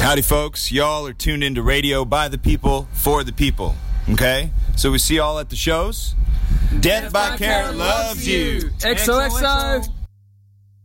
Howdy, folks. Y'all are tuned into radio by the people, for the people. Okay? So we see y'all at the shows. Death by Carrot loves you. XOXO.